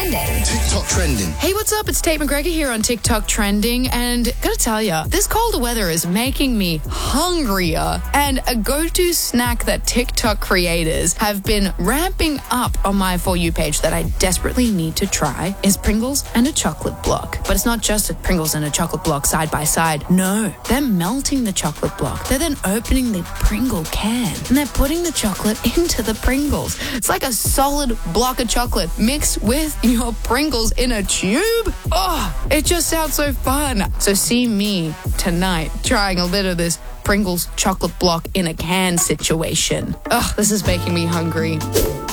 Trending. TikTok Trending. Hey, what's up? It's Tate McGregor here on TikTok Trending, and gotta tell ya, this colder weather is making me hungrier, and a go-to snack that TikTok creators have been ramping up on my For You page that I desperately need to try is Pringles and a chocolate block. But it's not just a Pringles and a chocolate block side by side. No, they're melting the chocolate block. They're then opening the Pringle can, and they're putting the chocolate into the Pringles. It's like a solid block of chocolate mixed with your Pringles in a tube. Oh, it just sounds so fun. So see me tonight trying a bit of this Pringles chocolate block in a can situation. Ugh, this is making me hungry.